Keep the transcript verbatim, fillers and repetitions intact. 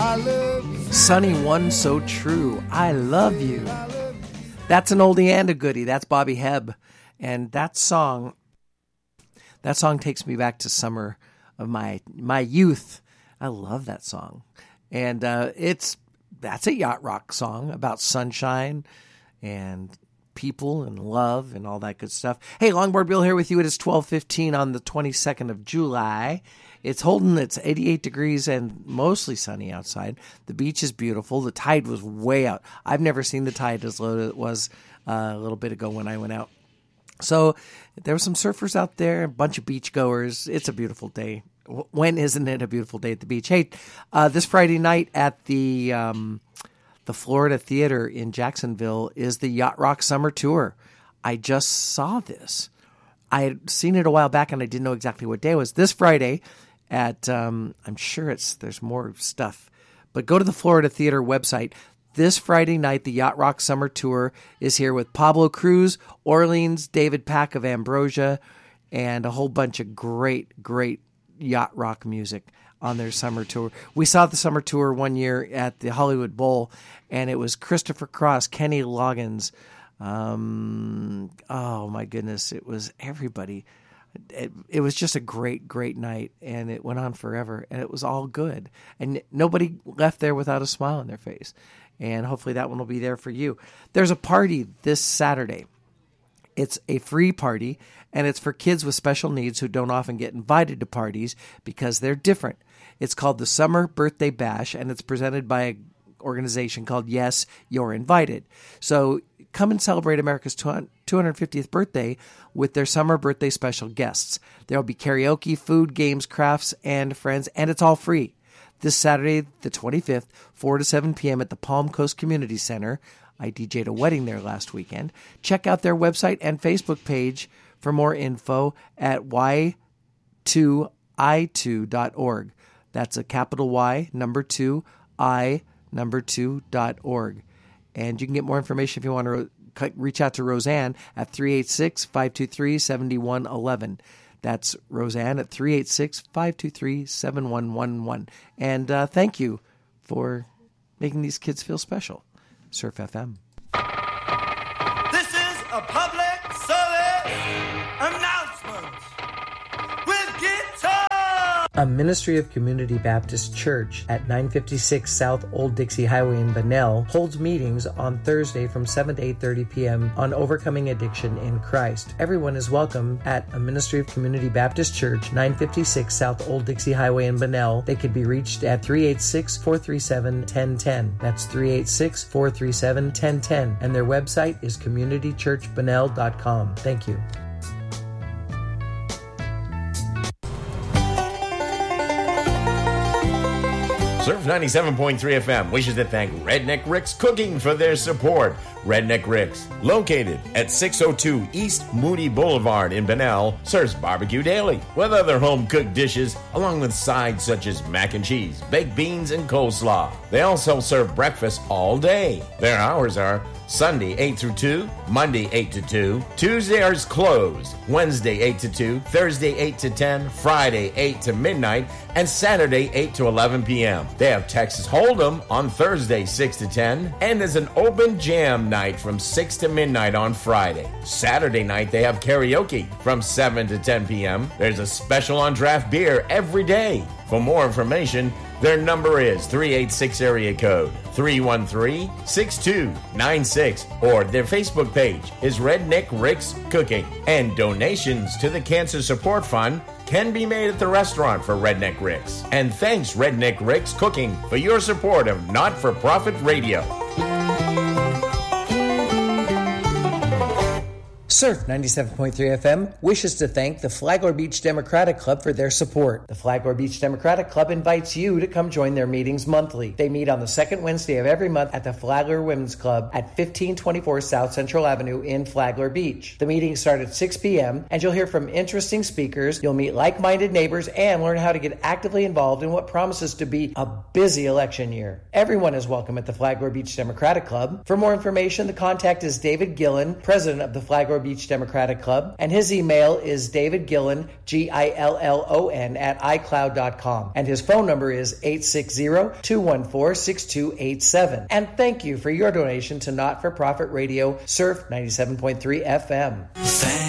Sunny One So True, I Love You. That's an oldie and a goodie. That's Bobby Hebb. And that song, that song takes me back to summer of my my youth. I love that song. And uh, it's that's a yacht rock song about sunshine and people and love and all that good stuff. Hey, Longboard Bill here with you. It is twelve fifteen on the twenty-second of July. It's holding, it's eighty-eight degrees and mostly sunny outside. The beach is beautiful. The tide was way out. I've never seen the tide as low as it was uh, a little bit ago when I went out. So there were some surfers out there, a bunch of beach goers. It's a beautiful day. When isn't it a beautiful day at the beach? Hey, uh, this Friday night at the um, the Florida Theater in Jacksonville is the Yacht Rock Summer Tour. I just saw this. I had seen it a while back and I didn't know exactly what day it was. This Friday at, um, I'm sure it's there's more stuff, but go to the Florida Theater website. This Friday night, the Yacht Rock Summer Tour is here with Pablo Cruz, Orleans, David Pack of Ambrosia, and a whole bunch of great, great yacht rock music on their summer tour. We saw the summer tour one year at the Hollywood Bowl, and it was Christopher Cross, Kenny Loggins. Um, oh, my goodness. It was everybody. It, it was just a great, great night, and it went on forever, and it was all good. And nobody left there without a smile on their face. And hopefully that one will be there for you. There's a party this Saturday. It's a free party, and it's for kids with special needs who don't often get invited to parties because they're different. It's called the Summer Birthday Bash, and it's presented by an organization called Yes, You're Invited. So come and celebrate America's two hundred fiftieth birthday with their summer birthday special guests. There will be karaoke, food, games, crafts, and friends, and it's all free. This Saturday, the twenty-fifth, four to seven p.m. at the Palm Coast Community Center. I D J'd a wedding there last weekend. Check out their website and Facebook page for more info at y two i two dot org. That's a capital Y, number two, I, number two, dot org. And you can get more information if you want to reach out to Roseanne at three eight six, five two three, seven one one one. That's Roseanne at three eight six, five two three, seven one one one. And uh, thank you for making these kids feel special. Surf F M. This is a public service announcement with guitar. A Ministry of Community Baptist Church at nine fifty-six South Old Dixie Highway in Bunnell holds meetings on Thursday from seven to eight thirty p.m. on overcoming addiction in Christ. Everyone is welcome at A Ministry of Community Baptist Church, nine fifty-six South Old Dixie Highway in Bunnell. They can be reached at three eight six, four three seven, one zero one zero. That's three eight six, four three seven, one zero one zero. And their website is community church bunnell dot com. Thank you. Surf ninety-seven point three F M wishes to thank Redneck Rick's Cooking for their support. Redneck Rick's, located at six oh two East Moody Boulevard in Bunnell, serves barbecue daily with other home-cooked dishes, along with sides such as mac and cheese, baked beans, and coleslaw. They also serve breakfast all day. Their hours are Sunday eight through two, Monday eight to two, Tuesday is closed, Wednesday eight to two, Thursday eight to ten, Friday eight to midnight, and Saturday eight to eleven p.m. They have Texas Hold'em on Thursday six to ten, and there's an open jam night from six to midnight on Friday. Saturday night they have karaoke from seven to ten p.m. There's a special on draft beer every day. For more information, their number is three eight six area code three one three, six two nine six, or their Facebook page is Redneck Rick's Cooking. And donations to the Cancer Support Fund can be made at the restaurant for Redneck Rick's. And thanks, Redneck Rick's Cooking, for your support of not-for-profit radio. Surf ninety-seven point three F M wishes to thank the Flagler Beach Democratic Club for their support. The Flagler Beach Democratic Club invites you to come join their meetings monthly. They meet on the second Wednesday of every month at the Flagler Women's Club at fifteen twenty-four South Central Avenue in Flagler Beach. The meetings start at six p.m. and you'll hear from interesting speakers, you'll meet like-minded neighbors, and learn how to get actively involved in what promises to be a busy election year. Everyone is welcome at the Flagler Beach Democratic Club. For more information, the contact is David Gillen, president of the Flagler Beach Beach Democratic Club, and his email is David Gillon, G I L L O N, at i cloud dot com, and his phone number is eight six zero, two one four, six two eight seven. And thank you for your donation to Not-for-Profit Radio, Surf ninety-seven point three F M.